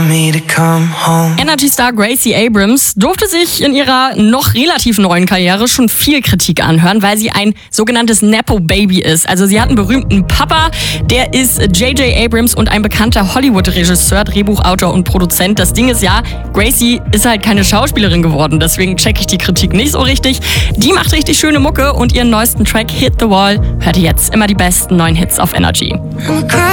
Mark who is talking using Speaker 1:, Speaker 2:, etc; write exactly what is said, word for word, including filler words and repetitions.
Speaker 1: me to come home.
Speaker 2: Energy-Star Gracie Abrams durfte sich in ihrer noch relativ neuen Karriere schon viel Kritik anhören, weil sie ein sogenanntes Nepo-Baby ist. Also sie hat einen berühmten Papa, der ist J J Abrams und ein bekannter Hollywood-Regisseur, Drehbuchautor und Produzent. Das Ding ist ja, Gracie ist halt keine Schauspielerin geworden, deswegen checke ich die Kritik nicht so richtig. Die macht richtig schöne Mucke und ihren neuesten Track Hit the Wall hört ihr jetzt. Immer die besten neuen Hits auf Energy.